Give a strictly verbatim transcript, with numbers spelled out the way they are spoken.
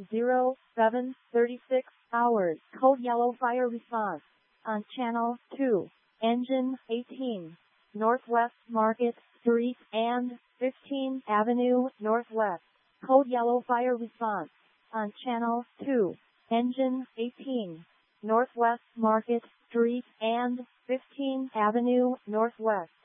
zero seven thirty-six hours. Code yellow fire response on channel two. Engine eighteen. Northwest Market Street and fifteenth Avenue Northwest. Code yellow fire response on channel two. Engine eighteen. Northwest Market Street and fifteenth Avenue Northwest.